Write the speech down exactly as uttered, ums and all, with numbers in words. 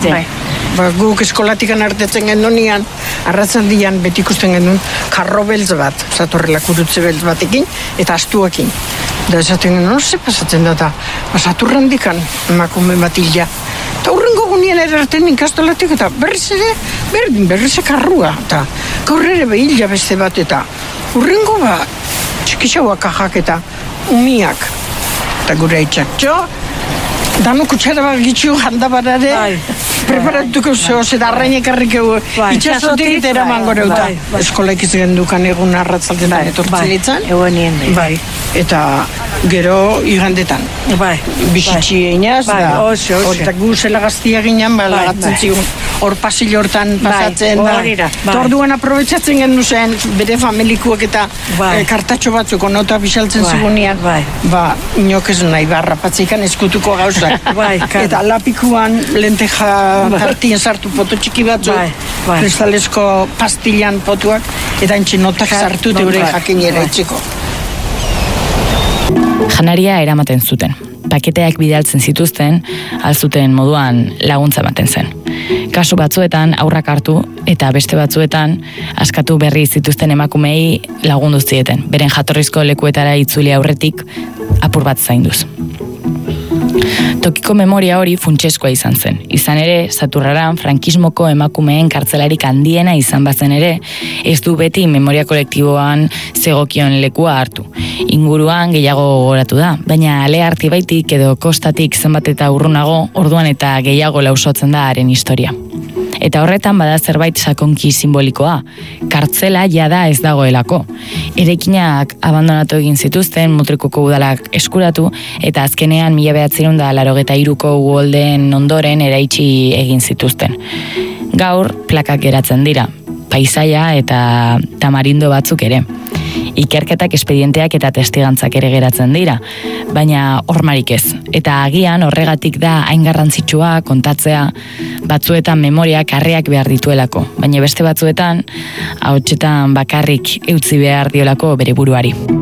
Bai. Ba, guk eskolatikan artetzen gendunean, arratzaldian beti ikusten genuen karro beltz bat, zatorrela kurutze beltz batekin, eta astuekin. Da esaten genuen, no, ze pasatzen da, ba, Saturrandikan emakume bat hila. Eta hurrengo gunean erarten ikastolatik, eta berriz ere, berdin, berriz karrua, eta gaur ere behila beste bat, eta hurrengo ba, txikixauak ajak eta umiak, eta gure aitzak, jo, dano kutsara bat gitzu handabarare, preparatuko zoz, eta arrainek harrikeu itxasotik eta eraman gore uta. Eskolak izan dukan egun arratzalden etortzen ditzan. Bai, eta gero igandetan. Bizitxi einaz, eta gu zela gaztia ginen, lagatzen zigun, hor pasillo hortan pasatzen da. Eta orduan aprobetsatzen gendu zen, bere familikuak eta kartatxo batzuk, onota bisaltzen zigunean. Ba, inok ez nahi, barrapatzikan eskutuko gauzak. Eta lapikuan lenteja tartien sartu poto txiki batzuk, kristalesko pastillan potuak, eta entxinotak sartu teure jakinera itxeko. Janaria eramaten zuten. Paketeak bidaltzen zituzten, alzuten moduan laguntza ematen zen. Kasu batzuetan aurrak hartu eta beste batzuetan askatu berri zituzten emakumei lagundu zieten, beren jatorrizko lekuetara itzuli aurretik apur bat zainduz. Tokiko memoria hori funtseskoa izan zen. Izan ere, Saturraran frankismoko emakumeen kartzelarik handiena izan bazen ere, ez du beti memoria kolektiboan zegokion lekua hartu. Inguruan gehiago gogoratu da, baina ale harti baitik edo kostatik zenbat eta urrunago, orduan eta gehiago lausotzen da haren historia. Eta horretan bada zerbait sakonki simbolikoa, kartzela jada ez dagoelako. Erekinak abandonatu egin zituzten, Mutrikuko udalak eskuratu, eta azkenean mila bederatziehun eta laurogeita hiruko uholdeen ondoren eraitsi egin zituzten. Gaur plakak geratzen dira, paisaia eta tamarindo batzuk ere. Ikerketak, espedienteak eta testigantzak ere geratzen dira, baina hormarik ez. Eta agian horregatik da hain garrantzitsua kontatzea, batzuetan memoriak harriak behar dituelako, baina beste batzuetan ahotsetan bakarrik eutzi behar diolako bere buruari.